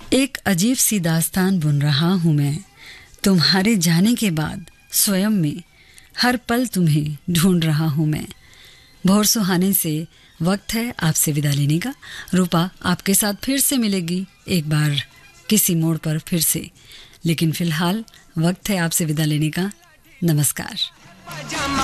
एक अजीब सी दास्तान बुन रहा हूँ मैं, तुम्हारे जाने के बाद स्वयं में हर पल तुम्हें ढूंढ रहा हूँ मैं। भोर सुहाने से वक्त है आपसे विदा लेने का। रूपा आपके साथ फिर से मिलेगी एक बार किसी मोड़ पर फिर से, लेकिन फिलहाल वक्त है आपसे विदा लेने का। नमस्कार।